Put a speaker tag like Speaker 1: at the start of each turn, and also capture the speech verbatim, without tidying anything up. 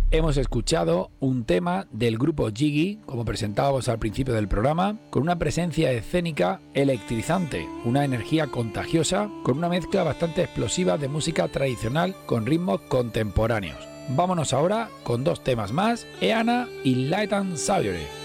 Speaker 1: Hemos escuchado un tema del grupo Jiggy, como presentábamos al principio del programa, con una presencia escénica electrizante, una energía contagiosa, con una mezcla bastante explosiva de música tradicional con ritmos contemporáneos. Vámonos ahora con dos temas más, Eana y Light and Sabre.